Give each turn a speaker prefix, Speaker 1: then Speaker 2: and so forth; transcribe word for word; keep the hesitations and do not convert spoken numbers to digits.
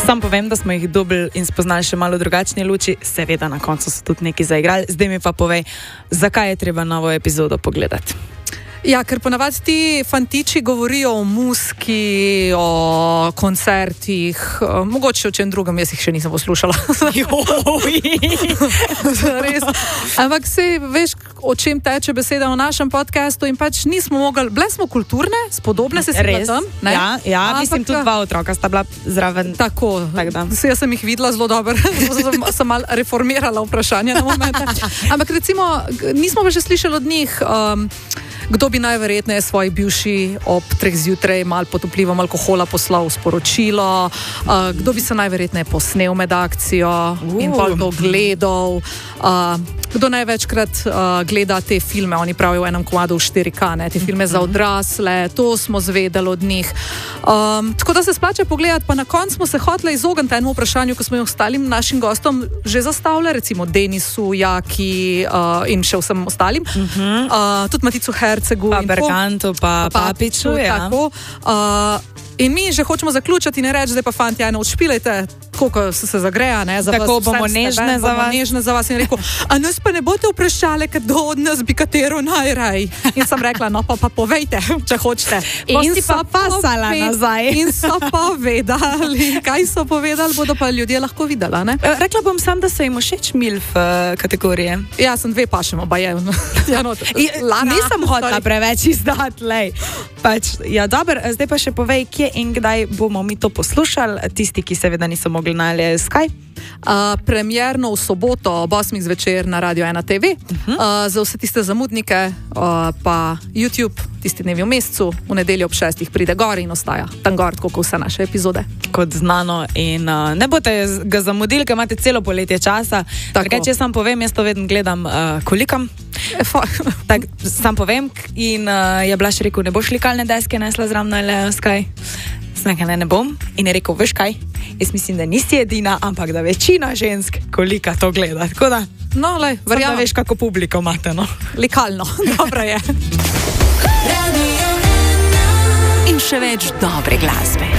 Speaker 1: Sam povem, da smo jih dobili in spoznali še malo drugačne luči, seveda na koncu so tudi neki zaigrali. Zdaj mi pa povej, zakaj je treba novo epizodo pogledati?
Speaker 2: Ja, ker ponavadi ti fantiči govorijo o muziki, o koncertih, mogoče o čem drugem, jaz jih še nisem poslušala. Res. Ampak se veš, o čem teče beseda v našem podcastu in pač nismo mogli, bile smo kulturne, spodobne se si bila tam. Ne?
Speaker 1: Ja, ja mislim, tudi dva otroka sta bila zraven.
Speaker 2: Tako, tak jaz sem jih videla zelo dobro, sem, sem mal reformirala vprašanje na momente. Ampak recimo, nismo pa še slišali od njih, um, kdo bi najverjetneje svoji bivši ob treh zjutraj mal pod vplivom alkohola poslal sporočilo, uh, kdo bi se najverjetneje posnel med akcijo uh. in pa kdo gledal, uh, kdo največkrat uh, gleda te filme, oni pravijo v enem komadu v štiri K, ne, te filme za odrasle, to smo zvedeli od njih. Um, tako da se splača pogledati, pa na koncu smo se hoteli izogniti enemu vprašanju, ko smo jih ostalim našim gostom že zastavljali, recimo Denisu, Jaki uh, in še vsem ostalim, uh-huh. uh, tudi Maticu Hercegu,
Speaker 1: pa Bergantu, pa, pa Papiču, ja.
Speaker 2: Tako. Uh, in mi že hočemo zaključiti in ne reči, zdaj pa fanti, ajno, odšpilajte, koliko se, se zagreja, ne, za
Speaker 1: tako
Speaker 2: vas.
Speaker 1: Bomo nežne za vas.
Speaker 2: nežne za vas. In rekel, a nas pa ne boste vprašali, kdo od nas bi katero najraj. In sem rekla, no pa, pa povejte, če hočete.
Speaker 1: In so pa pasala nazaj.
Speaker 2: In so povedali, kaj so povedali, bodo pa ljudje lahko videla, ne?
Speaker 1: Rekla bom sam, da so jim všeč milf uh, kategorije.
Speaker 2: Ja, sem dve pašemo, ba je. Ja, no,
Speaker 1: nisem hotela preveč izdati, lej. Pač, ja, dober, zdaj pa še povej, kje in kdaj bomo mi to poslušali, tisti, ki seveda niso mogli najle skaj.
Speaker 2: Uh, premierno v soboto ob osmih zvečer na Radio ena T V, uh-huh. uh, za vse tiste zamudnike, uh, pa YouTube, tisti dnevi v mesecu, v nedeljo ob šestih pride gor in ostaja tam gor, tako kot vse naše epizode.
Speaker 1: Kot znano in uh, ne boste ga zamudili, ker imate celo poletje časa. Tako, če sam povem, jaz to vedno gledam uh, kolikam. Tak, sam povem in uh, je Blaž rekel, ne boš likalne deske nesla zraven na skaj. Nekaj, ne, ne bom. In je rekel, veš kaj, jaz mislim, da nisi edina, ampak da večina žensk kolika to gleda. Tako da,
Speaker 2: no, lej,
Speaker 1: verjamem, da veš, kako publiko imate, no.
Speaker 2: Likalno, dobro je.
Speaker 3: In še več dobre glasbe.